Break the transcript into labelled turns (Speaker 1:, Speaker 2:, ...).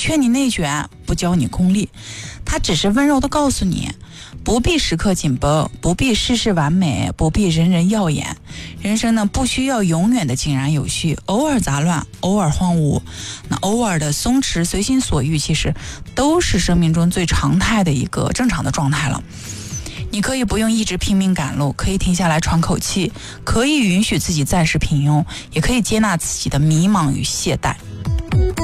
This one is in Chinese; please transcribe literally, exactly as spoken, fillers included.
Speaker 1: 劝你内卷，不教你功利，他只是温柔地告诉你，不必时刻紧绷，不必事事完美，不必人人耀眼。人生呢，不需要永远的井然有序，偶尔杂乱，偶尔荒芜，那偶尔的松弛随心所欲，其实都是生命中最常态的一个正常的状态了。你可以不用一直拼命赶路，可以停下来喘口气，可以允许自己暂时平庸，也可以接纳自己的迷茫与懈怠。